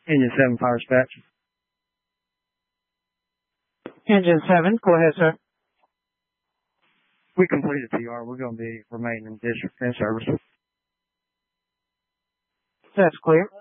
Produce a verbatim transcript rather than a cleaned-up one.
Engine seven, fire dispatch. Engine seven, go ahead, sir. We completed P R. We're going to be remaining in district in service. That's clear.